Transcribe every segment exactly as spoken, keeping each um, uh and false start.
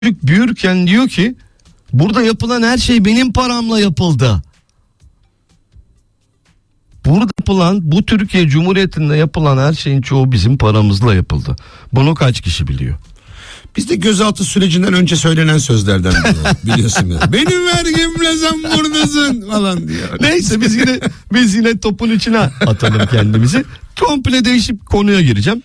çocuk büyürken diyor ki burada yapılan her şey benim paramla yapıldı. Burada yapılan, bu Türkiye Cumhuriyeti'nde yapılan her şeyin çoğu bizim paramızla yapıldı. Bunu kaç kişi biliyor? Bizde gözaltı sürecinden önce söylenen sözlerden biri biliyorsun ya. Benim vergimle sen buradasın falan diyor. Neyse biz yine biz yine topun içine atalım kendimizi. Komple değişik konuya gireceğim.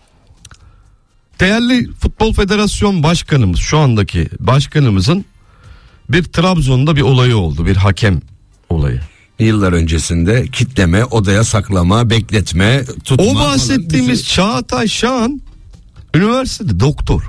Değerli Futbol Federasyon Başkanımız, şu andaki başkanımızın bir Trabzon'da bir olayı oldu, bir hakem olayı. Yıllar öncesinde kitleme, odaya saklama, bekletme, tutma. O bahsettiğimiz bizi... Çağatay Şahan üniversitede doktor.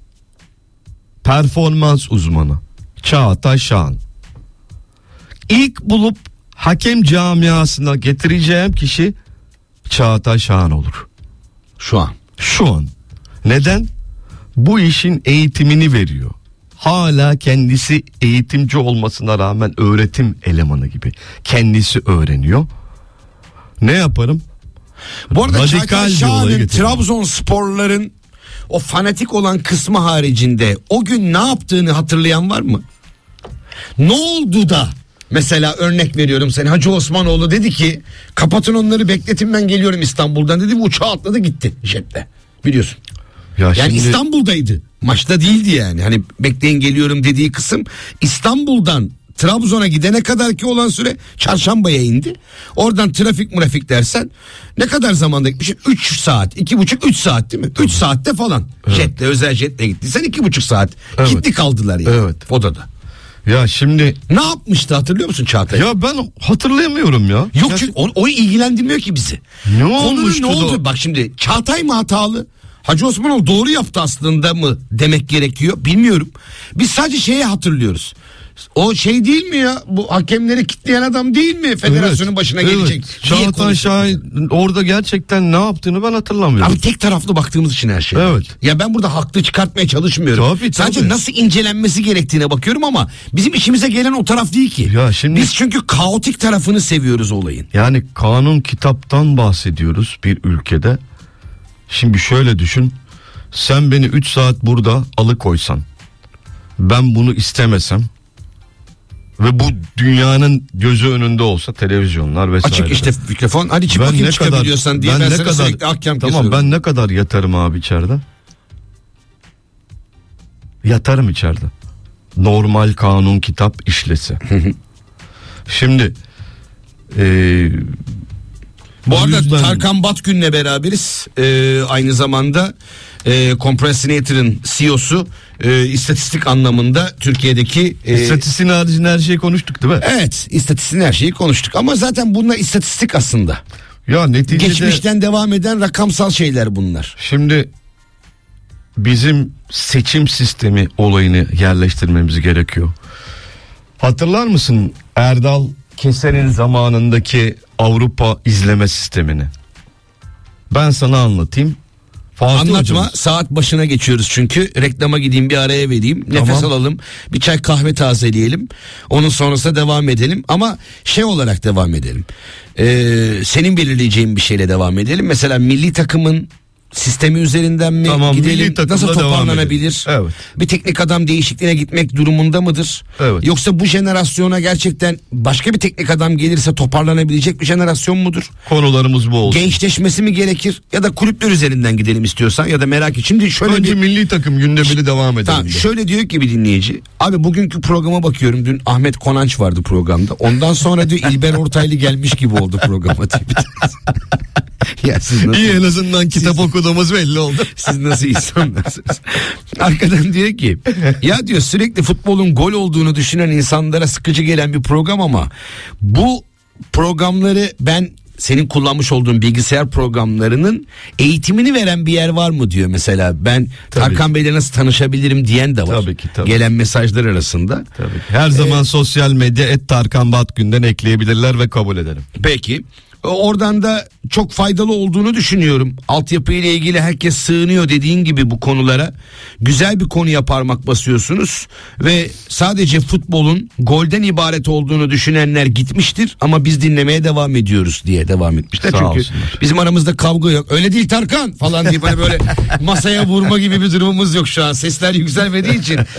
Performans uzmanı Çağatay Şahan. İlk bulup hakem camiasına getireceğim kişi Çağatay Şahan olur. Şu an. Şu an. Neden? Bu işin eğitimini veriyor. Hala kendisi eğitimci olmasına rağmen öğretim elemanı gibi. Kendisi öğreniyor. Ne yaparım? Bu arada Radikal Çağatay bir Şahan'ın olaya getirdim. Trabzonsporların o fanatik olan kısmı haricinde o gün ne yaptığını hatırlayan var mı? Ne oldu da mesela örnek veriyorum, sen Hacı Osmanoğlu dedi ki kapatın onları, bekletin ben geliyorum İstanbul'dan dedi, bu uçağa atladı gitti jetle, biliyorsun. Ya yani şimdi... İstanbul'daydı, maçta değildi yani, hani bekleyin geliyorum dediği kısım İstanbul'dan Trabzon'a gidene kadar ki olan süre çarşambaya indi. Oradan trafik murafik dersen ne kadar zamanda gitmişsin? üç saat, iki buçuk üç saat değil mi? üç saatte falan. Evet. Jetle, özel jetle gittiysen iki buçuk saat. Evet. Gitti kaldılar yani. Evet. Odada. Ya şimdi ne yapmıştı hatırlıyor musun Çağatay? Ya ben hatırlayamıyorum ya. Yok ya çünkü o, o ilgilendirmiyor ki bizi. Ne Konunun olmuştu ne oldu? Da? Bak şimdi Çağatay mı hatalı? Hacı Osmanoğlu doğru yaptı aslında mı demek gerekiyor, bilmiyorum. Biz sadece şeyi hatırlıyoruz. O şey değil mi ya, bu hakemleri kitleyen adam değil mi federasyonun evet, başına evet. gelecek? Çağatay Şahin orada gerçekten ne yaptığını ben hatırlamıyorum. Abi tek taraflı baktığımız için her şey. Evet. Ya ben burada haklı çıkartmaya çalışmıyorum. Tabii, sadece tabii. nasıl incelenmesi gerektiğine bakıyorum ama bizim işimize gelen o taraf değil ki. Ya şimdi... Biz çünkü kaotik tarafını seviyoruz olayın. Yani kanun kitaptan bahsediyoruz bir ülkede. Şimdi şöyle düşün. Sen beni üç saat burada alıkoysan, ben bunu istemesem ve bu dünyanın gözü önünde olsa, televizyonlar vesaire. Açık işte mikrofon, hadi çık ben bakayım ne çıkabiliyorsan kadar, diye ben, ben ben ne sana kadar, sürekli ahkam tamam kesiyorum. Ben ne kadar yatarım abi içeride? Yatarım içeride. Normal kanun kitap işlese. Şimdi eee bu arada yüzden... Tarkan Batgün'le beraberiz. Ee, aynı zamanda e, Compressinator'ın C E O'su, e, istatistik anlamında Türkiye'deki... E, İstatistiğin haricinde her şeyi konuştuk değil mi? Evet, istatistiğin her şeyi konuştuk ama zaten bunlar istatistik aslında. Ya neticede... Geçmişten devam eden rakamsal şeyler bunlar. Şimdi bizim seçim sistemi olayını yerleştirmemiz gerekiyor. Hatırlar mısın Erdal Keser'in zamanındaki Avrupa izleme sistemini? Ben sana anlatayım. Fatih Anlatma hocamız... saat başına geçiyoruz çünkü reklama gideyim, bir araya vereyim, tamam. Nefes alalım, bir çay kahve tazeleyelim, onun sonrasında devam edelim ama şey olarak devam edelim, ee, senin belirleyeceğin bir şeyle devam edelim. Mesela milli takımın sistemi üzerinden mi tamam, gidelim, nasıl toparlanabilir, evet. Bir teknik adam değişikliğine gitmek durumunda mıdır, evet. Yoksa bu jenerasyona gerçekten başka bir teknik adam gelirse toparlanabilecek bir jenerasyon mudur? Konularımız bu olsun. Gençleşmesi mi gerekir ya da kulüpler üzerinden gidelim istiyorsan ya da merak et. Şimdi şöyle önce bir... milli takım gündemini devam edelim. Tamam, şöyle diyor ki bir dinleyici, abi bugünkü programa bakıyorum, dün Ahmet Konanç vardı programda, ondan sonra diyor İlber Ortaylı gelmiş gibi oldu programa. Ya siz nasıl, İyi, en azından kitap siz, okuduğumuz belli oldu. Siz nasıl insanlarsınız? Arkadan diyor ki ya diyor sürekli futbolun gol olduğunu düşünen insanlara sıkıcı gelen bir program ama bu programları ben senin kullanmış olduğun bilgisayar programlarının eğitimini veren bir yer var mı diyor mesela. Ben tabii Tarkan Bey'le nasıl tanışabilirim diyen de var. Tabii ki, tabii. Gelen mesajlar arasında. Tabii ki. Her zaman ee, sosyal medya et Tarkan Batgün'den ekleyebilirler ve kabul ederim. Peki. Oradan da çok faydalı olduğunu düşünüyorum. Altyapı ile ilgili herkes sığınıyor dediğin gibi bu konulara. Güzel bir konuya parmak basıyorsunuz ve sadece futbolun golden ibaret olduğunu düşünenler gitmiştir ama biz dinlemeye devam ediyoruz diye devam etmişler. Sağ Çünkü olsunlar. bizim aramızda kavga yok. Öyle değil Tarkan falan diye hani böyle masaya vurma gibi bir durumumuz yok şu an. Sesler yükselmediği için